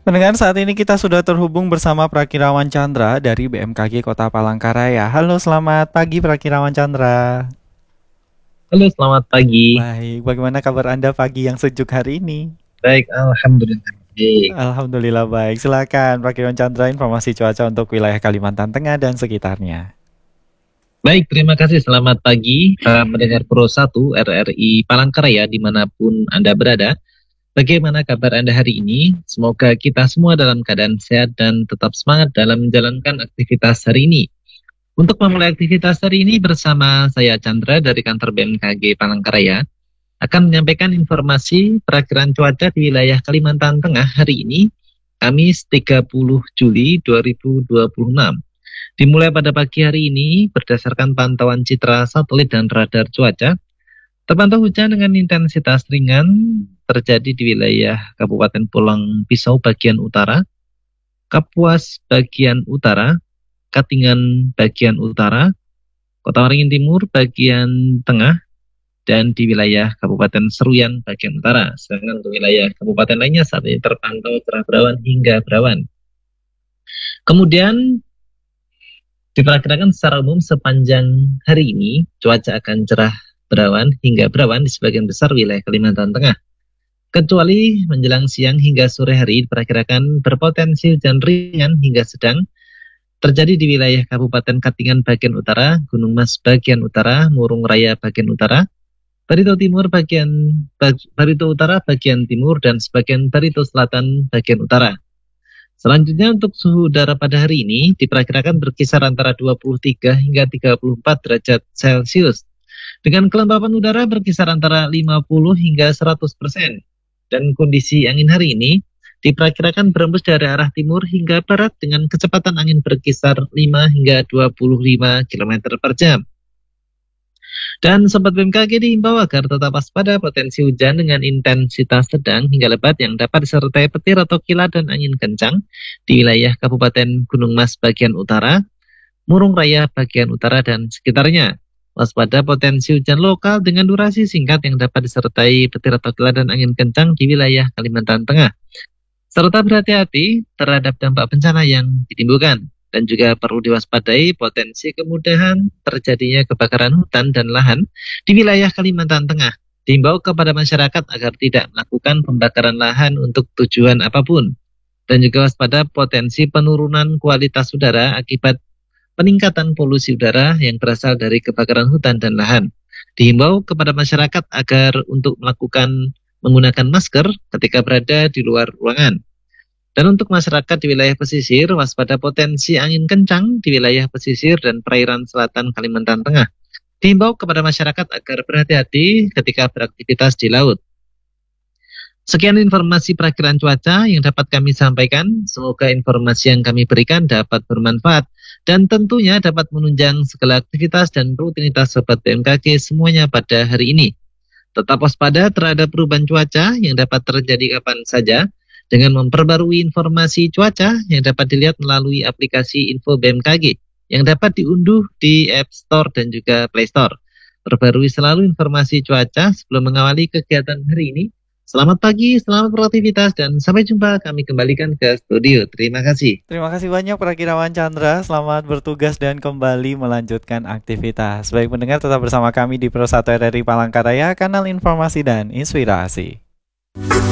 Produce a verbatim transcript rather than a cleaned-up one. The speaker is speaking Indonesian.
Pendengar, saat ini kita sudah terhubung bersama Prakirawan Chandra dari B M K G Kota Palangkaraya. Halo, selamat pagi Prakirawan Chandra. Halo, selamat pagi. Baik, bagaimana kabar Anda pagi yang sejuk hari ini? Baik, alhamdulillah. Baik. Alhamdulillah baik. Silakan Prakirawan Chandra, informasi cuaca untuk wilayah Kalimantan Tengah dan sekitarnya. Baik, terima kasih. Selamat pagi, uh, pendengar Pro satu R R I Palangkaraya dimanapun Anda berada. Bagaimana kabar Anda hari ini? Semoga kita semua dalam keadaan sehat dan tetap semangat dalam menjalankan aktivitas hari ini. Untuk memulai aktivitas hari ini bersama saya Chandra dari kantor B M K G Palangkaraya akan menyampaikan informasi perakiraan cuaca di wilayah Kalimantan Tengah hari ini, Kamis tiga puluh Juli dua ribu dua puluh enam. Dimulai pada pagi hari ini, berdasarkan pantauan citra satelit dan radar cuaca, terpantau hujan dengan intensitas ringan terjadi di wilayah Kabupaten Pulang Pisau bagian utara, Kapuas bagian utara, Katingan bagian utara, Kota Waringin Timur bagian tengah, dan di wilayah Kabupaten Seruyan bagian utara. Sedangkan untuk wilayah kabupaten lainnya saat ini terpantau cerah berawan hingga berawan. Kemudian diperkirakan secara umum sepanjang hari ini cuaca akan cerah berawan hingga berawan di sebagian besar wilayah Kalimantan Tengah. Kecuali menjelang siang hingga sore hari diperkirakan berpotensi hujan ringan hingga sedang terjadi di wilayah Kabupaten Katingan bagian utara, Gunung Mas bagian utara, Murung Raya bagian utara, Barito Timur bagian Barito Utara bagian timur, dan sebagian Barito Selatan bagian utara. Selanjutnya untuk suhu udara pada hari ini diperkirakan berkisar antara dua puluh tiga hingga tiga puluh empat derajat Celcius. Dengan kelembapan udara berkisar antara lima puluh hingga seratus persen. Dan kondisi angin hari ini diperkirakan berembus dari arah timur hingga barat dengan kecepatan angin berkisar lima hingga dua puluh lima kilometer per jam. Dan Sobat B M K G diimbau agar tetap waspada potensi hujan dengan intensitas sedang hingga lebat yang dapat disertai petir atau kilat dan angin kencang di wilayah Kabupaten Gunung Mas bagian utara, Murung Raya bagian utara dan sekitarnya. Waspada potensi hujan lokal dengan durasi singkat yang dapat disertai petir atau kilat dan angin kencang di wilayah Kalimantan Tengah. Serta berhati-hati terhadap dampak bencana yang ditimbulkan. Dan juga perlu diwaspadai potensi kemudahan terjadinya kebakaran hutan dan lahan di wilayah Kalimantan Tengah. Diimbau kepada masyarakat agar tidak melakukan pembakaran lahan untuk tujuan apapun. Dan juga waspada potensi penurunan kualitas udara akibat peningkatan polusi udara yang berasal dari kebakaran hutan dan lahan. Diimbau kepada masyarakat agar untuk melakukan menggunakan masker ketika berada di luar ruangan. Dan untuk masyarakat di wilayah pesisir, waspada potensi angin kencang di wilayah pesisir dan perairan selatan Kalimantan Tengah. Diimbau kepada masyarakat agar berhati-hati ketika beraktivitas di laut. Sekian informasi perakiraan cuaca yang dapat kami sampaikan. Semoga informasi yang kami berikan dapat bermanfaat dan tentunya dapat menunjang segala aktivitas dan rutinitas Sobat B M K G semuanya pada hari ini. Tetap waspada terhadap perubahan cuaca yang dapat terjadi kapan saja, dengan memperbarui informasi cuaca yang dapat dilihat melalui aplikasi Info B M K G yang dapat diunduh di App Store dan juga Play Store. Perbarui selalu informasi cuaca sebelum mengawali kegiatan hari ini. Selamat pagi, selamat beraktivitas, dan sampai jumpa. Kami kembalikan ke studio. Terima kasih. Terima kasih banyak Prakirawan Chandra. Selamat bertugas dan kembali melanjutkan aktivitas. Baik pendengar, tetap bersama kami di Pro satu R R I Palangkaraya, kanal informasi dan inspirasi.